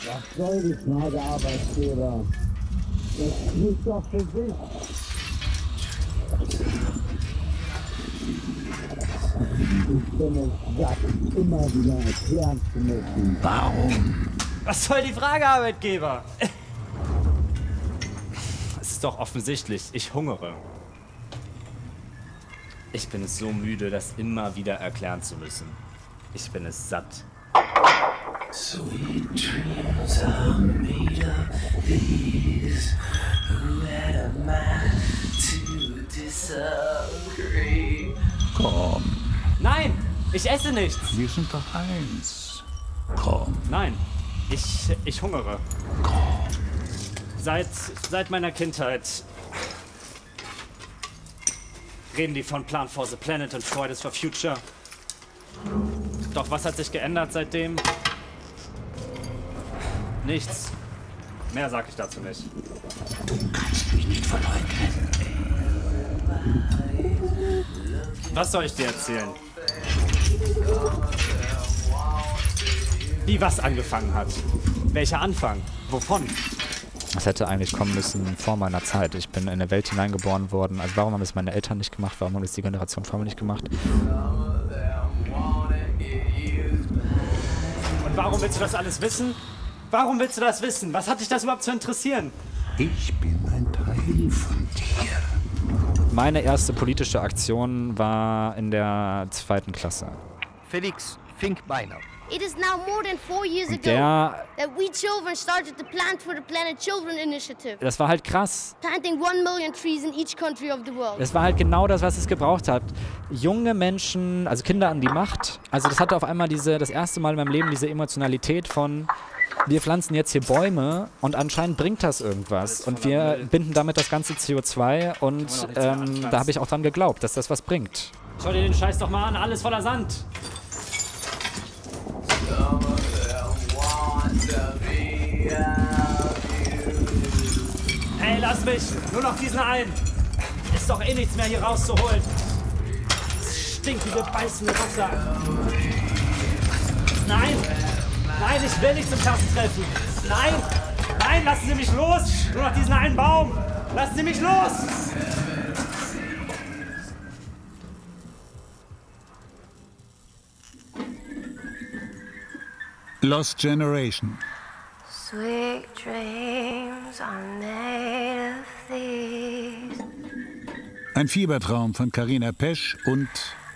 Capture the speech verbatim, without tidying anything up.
Was soll die Frage, Arbeitgeber? Das spricht doch für sich. Ich bin es satt, immer wieder erklären zu müssen. Warum? Was soll die Frage, Arbeitgeber? Es ist doch offensichtlich, ich hungere. Ich bin es so müde, das immer wieder erklären zu müssen. Ich bin es satt. Sweet dreams are made of these. Who had a mind to disagree? Komm, Nein, ich esse nichts. wir sind doch eins. Komm, Nein, ich, ich hungere. komm. Seit, seit meiner Kindheit reden die von Plan for the Planet und Fridays for Future. Doch was hat sich geändert seitdem? Nichts. Mehr sag ich dazu nicht. Du kannst mich nicht verleugnen. Was soll ich dir erzählen? Wie was angefangen hat? Welcher Anfang? Wovon? Das hätte eigentlich kommen müssen vor meiner Zeit. Ich bin in eine Welt hineingeboren worden. Also warum haben es meine Eltern nicht gemacht? Warum haben es die Generation vor mir nicht gemacht? Und warum willst du das alles wissen? Warum willst du das wissen? Was hat dich das überhaupt zu interessieren? Ich bin ein Teil von dir. Meine erste politische Aktion war in der zweiten Klasse. Felix, think by now. It is now more than four years ago Der, that we children started the Plant for the Planet Children Initiative, das war halt krass. planting one million trees in each country of the world. Das war halt genau das, was es gebraucht hat. Junge Menschen, also Kinder an die Macht. Also das hatte auf einmal diese, das erste Mal in meinem Leben diese Emotionalität von, wir pflanzen jetzt hier Bäume und anscheinend bringt das irgendwas. Und wir binden damit das ganze C O zwei und ähm, da habe ich auch dran geglaubt, dass das was bringt. Schau dir den Scheiß doch mal an, alles voller Sand. Hey, lass mich! Nur noch diesen einen! Ist doch eh nichts mehr hier rauszuholen. Das stinkige, beißende Wasser. Nein! Nein, ich will nicht zum Klassentreffen! Nein! Nein, lassen Sie mich los! Nur noch diesen einen Baum! Lassen Sie mich los! Lost Generation. Sweet dreams are made of these. Ein Fiebertraum von Carina Pesch und